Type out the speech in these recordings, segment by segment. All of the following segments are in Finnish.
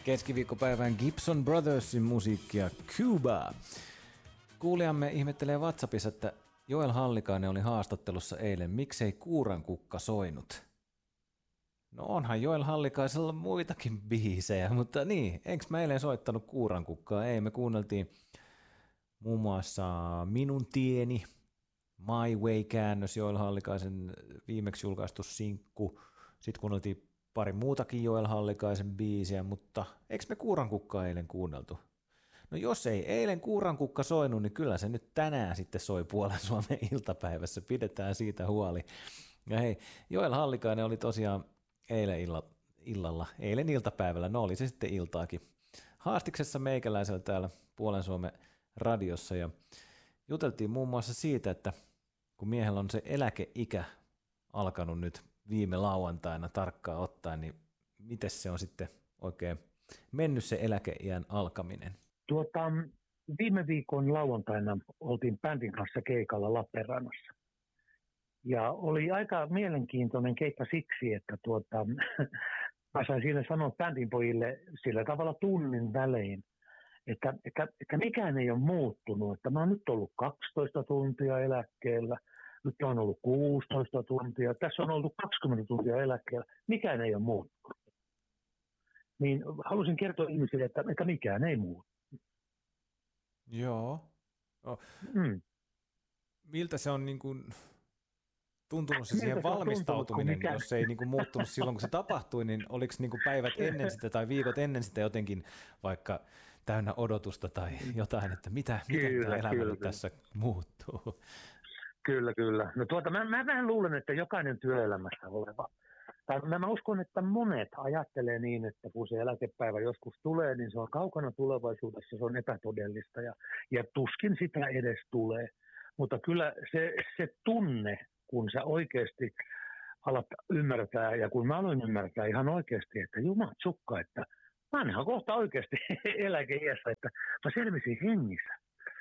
Keskiviikkopäivän Gibson Brothersin musiikkia Cuba. Kuulijamme ihmettelee WhatsAppissa, että Joel Hallikainen oli haastattelussa eilen. Miksei kuurankukka soinut? No onhan Joel Hallikaisella muitakin biisejä, mutta niin, enkö mä eilen soittanut kuurankukkaa? Ei, me kuunneltiin muun muassa Minun tieni, My Way-käännös, Joel Hallikaisen viimeksi julkaistu sinkku. Sitten kuunneltiin pari muutakin Joel Hallikaisen biisiä, mutta eikö me kuurankukkaa eilen kuunneltu? No jos ei eilen kuurankukka soinut, niin kyllä se nyt tänään sitten soi Puolen Suomen iltapäivässä. Pidetään siitä huoli. Ja hei, Joel Hallikainen oli tosiaan eilen iltapäivällä, no oli se sitten iltaakin, haastiksessa meikäläisellä täällä Puolen Suomen radiossa ja juteltiin muun muassa siitä, että kun miehellä on se eläkeikä alkanut nyt viime lauantaina tarkkaan ottaen, niin miten se on sitten oikein mennyt se eläkeiän alkaminen? Viime viikon lauantaina oltiin bändin kanssa keikalla Lappeenrannassa. Ja oli aika mielenkiintoinen keikka siksi, että mä sain siinä sanoa bändin pojille sillä tavalla tunnin välein, että mikään ei ole muuttunut. Että mä oon nyt ollut 12 tuntia eläkkeellä, nyt on ollut 16 tuntia, tässä on ollut 20 tuntia eläkkeellä, mikään ei ole muuttunut. Niin halusin kertoa ihmisille, että mikään ei muutu. Joo. Oh. Miltä se on niin kuin tuntunut se siihen valmistautuminen, jos se ei niin kuin muuttunut silloin, kun se tapahtui, niin oliko niin kuin päivät ennen sitä tai viikot ennen sitä jotenkin vaikka täynnä odotusta tai jotain, että miten tämä elämä nyt tässä muuttuu? Kyllä. No mä vähän luulen, että jokainen työelämässä oleva, tai mä uskon, että monet ajattelee niin, että kun se eläkepäivä joskus tulee, niin se on kaukana tulevaisuudessa, se on epätodellista ja tuskin sitä edes tulee. Mutta kyllä se tunne, kun sä oikeasti alat ymmärtää, ja kun mä aloin ymmärtää ihan oikeasti, että jumatsukka, että mä oon ihan kohta oikeasti eläkeiässä, että mä selvisin hengissä.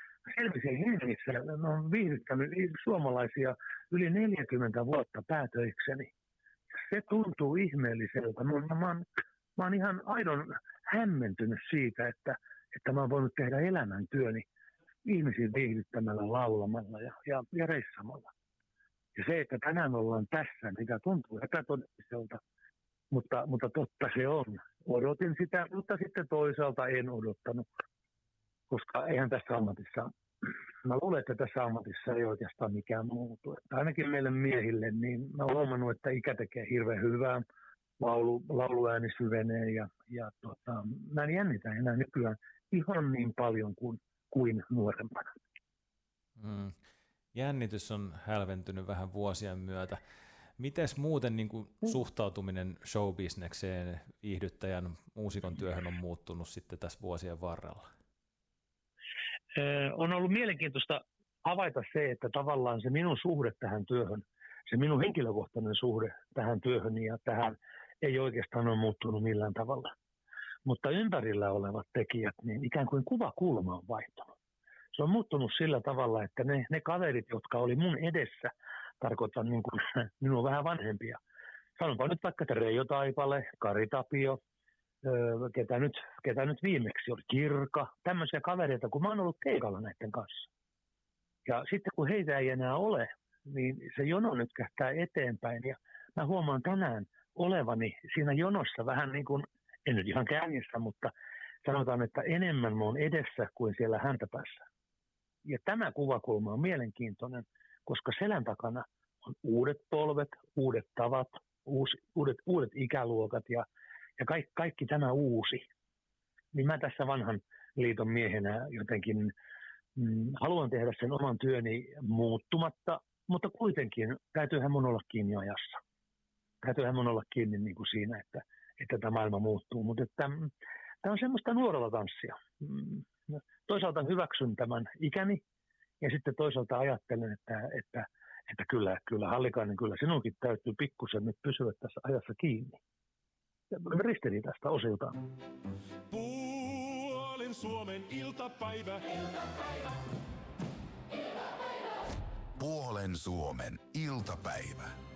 Mä oon viihdyttänyt suomalaisia yli 40 vuotta päätöikseni. Se tuntuu ihmeelliseltä. Mä oon ihan aidon hämmentynyt siitä, että mä oon voinut tehdä elämäntyöni ihmisiä viihdyttämällä, laulamalla ja reissamalla. Ja se, että tänään ollaan tässä, mikä tuntuu epätodelliselta, mutta totta se on. Odotin sitä, mutta sitten toisaalta en odottanut, koska eihän tässä ammatissa, mä luulen, että tässä ammatissa ei oikeastaan mikään muutu. Että ainakin meille miehille, niin mä oon huomannut, että ikä tekee hirveän hyvää, lauluääni syvenee ja mä en jännitä enää nykyään ihan niin paljon kuin nuorempana. Jännitys on hälventynyt vähän vuosien myötä. Mites muuten niin kuin suhtautuminen showbisnekseen, viihdyttäjän, muusikon työhön on muuttunut sitten tässä vuosien varrella? On ollut mielenkiintoista havaita se, että tavallaan se minun suhde tähän työhön, se minun henkilökohtainen suhde tähän työhön ja tähän ei oikeastaan ole muuttunut millään tavalla. Mutta ympärillä olevat tekijät, niin ikään kuin kuvakulma on vaihtunut. Se on muuttunut sillä tavalla, että ne kaverit, jotka oli mun edessä, tarkoitan niin kuin minun vähän vanhempia. Sanonpa nyt vaikka Reijo Taipale, Kari Tapio, ketä nyt viimeksi oli, Kirka, tämmöisiä kavereita, kun mä oon ollut keikalla näiden kanssa. Ja sitten kun heitä ei enää ole, niin se jono nyt kähtää eteenpäin. Ja mä huomaan tänään olevani siinä jonossa vähän niin kuin, en nyt ihan kännissä, mutta sanotaan, että enemmän mä oon edessä kuin siellä häntäpäässä. Ja tämä kuvakulma on mielenkiintoinen, koska selän takana on uudet polvet, uudet tavat, uudet ikäluokat ja kaikki tämä uusi. Niin mä tässä vanhan liiton miehenä jotenkin haluan tehdä sen oman työni muuttumatta, mutta kuitenkin täytyyhän mun olla kiinni ajassa. Täytyyhän mun olla kiinni niin kuin siinä, että tämä maailma muuttuu. Mutta tämä on semmoista nuorella tanssia. Toisaalta hyväksyn tämän ikäni ja sitten toisaalta ajattelen, että kyllä Hallikainen, kyllä sinunkin täytyy pikkusen nyt pysyä tässä ajassa kiinni. Ristiriitaista osiltaan. Puolen Suomen iltapäivä. Puolen Suomen iltapäivä.